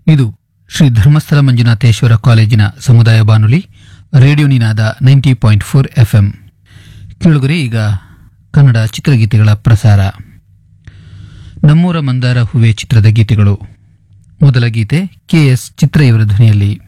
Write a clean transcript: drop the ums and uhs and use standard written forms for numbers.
ಇದು ಶ್ರೀ ಧರ್ಮಸ್ಥಳ ಮಂಜುನಾಥೇಶ್ವರ ಕಾಲೇಜಿನ ಸಮುದಾಯ ಬಾನುಲಿ ರೇಡಿಯೋ ನಿನಾದ 90.4 FM. ಕೇಳುಗರೆ, ಈಗ ಕನ್ನಡ ಚಿತ್ರಗೀತೆಗಳ ಪ್ರಸಾರ. ನಮ್ಮೂರ ಮಂದಾರ ಹೂವೆ ಚಿತ್ರದ ಗೀತೆಗಳು. ಮೊದಲ ಗೀತೆ KS ಚಿತ್ರ ಇವರ ಧ್ವನಿಯಲ್ಲಿ.